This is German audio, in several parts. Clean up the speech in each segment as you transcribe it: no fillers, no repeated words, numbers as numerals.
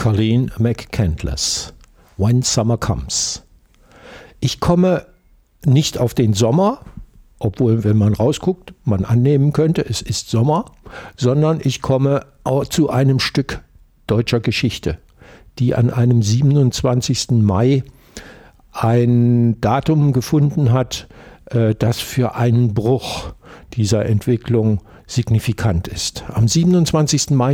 Colleen McCandless, When Summer Comes. Ich komme nicht auf den Sommer, obwohl, wenn man rausguckt, man annehmen könnte, es ist Sommer, sondern ich komme zu einem Stück deutscher Geschichte, die an einem 27. Mai ein Datum gefunden hat, das für einen Bruch dieser Entwicklung signifikant ist. Am 27. Mai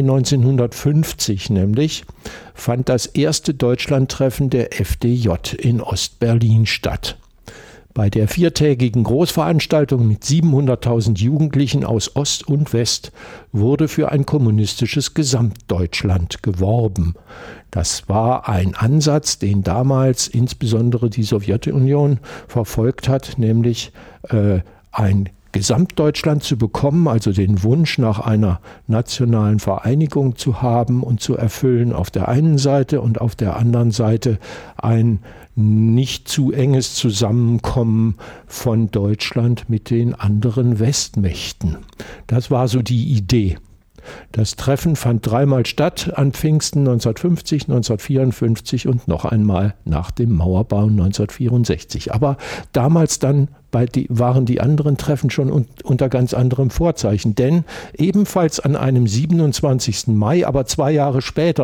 1950 nämlich fand das erste Deutschlandtreffen der FDJ in Ostberlin statt. Bei der viertägigen Großveranstaltung mit 700.000 Jugendlichen aus Ost und West wurde für ein kommunistisches Gesamtdeutschland geworben. Das war ein Ansatz, den damals insbesondere die Sowjetunion verfolgt hat, nämlich ein Gesamtdeutschland zu bekommen, also den Wunsch nach einer nationalen Vereinigung zu haben und zu erfüllen auf der einen Seite und auf der anderen Seite ein nicht zu enges Zusammenkommen von Deutschland mit den anderen Westmächten. Das war so die Idee. Das Treffen fand dreimal statt, an Pfingsten 1950, 1954 und noch einmal nach dem Mauerbau 1964. Aber damals dann waren die anderen Treffen schon unter ganz anderem Vorzeichen. Denn ebenfalls an einem 27. Mai, aber 2 Jahre später,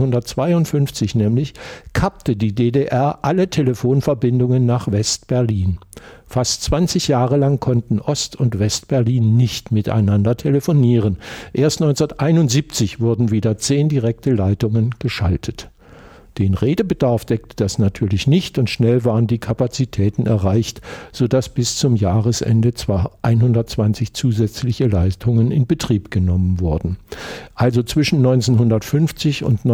1952 nämlich, kappte die DDR alle Telefonverbindungen nach West-Berlin. Fast 20 Jahre lang konnten Ost- und West-Berlin nicht miteinander telefonieren. Erst 1971 wurden wieder 10 direkte Leitungen geschaltet. Den Redebedarf deckte das natürlich nicht und schnell waren die Kapazitäten erreicht, sodass bis zum Jahresende zwar 120 zusätzliche Leitungen in Betrieb genommen wurden. Also zwischen 1950 und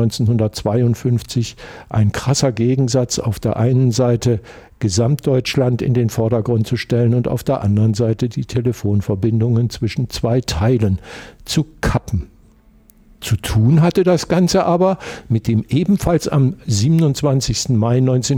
1952 ein krasser Gegensatz, auf der einen Seite Gesamtdeutschland in den Vordergrund zu stellen und auf der anderen Seite die Telefonverbindungen zwischen 2 Teilen zu kappen. Zu tun hatte das Ganze aber mit dem ebenfalls am 27. Mai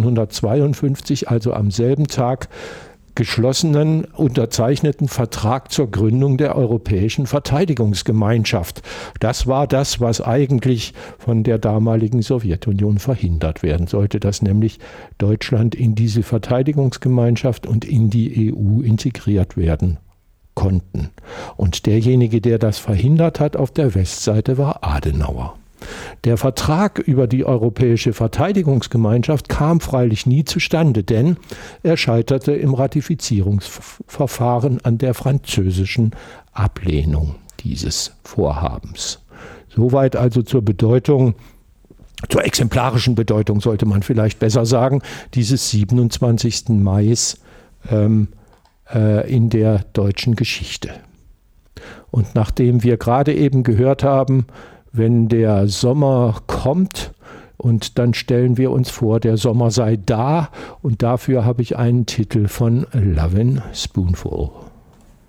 1952, also am selben Tag, geschlossenen, unterzeichneten Vertrag zur Gründung der Europäischen Verteidigungsgemeinschaft. Das war das, was eigentlich von der damaligen Sowjetunion verhindert werden sollte, dass nämlich Deutschland in diese Verteidigungsgemeinschaft und in die EU integriert werden konnten. Und derjenige, der das verhindert hat auf der Westseite, war Adenauer. Der Vertrag über die Europäische Verteidigungsgemeinschaft kam freilich nie zustande, denn er scheiterte im Ratifizierungsverfahren an der französischen Ablehnung dieses Vorhabens. Soweit also zur Bedeutung, zur exemplarischen Bedeutung sollte man vielleicht besser sagen, dieses 27. Mais in der deutschen Geschichte. Und nachdem wir gerade eben gehört haben, wenn der Sommer kommt und dann stellen wir uns vor, der Sommer sei da, und dafür habe ich einen Titel von Lovin' Spoonful.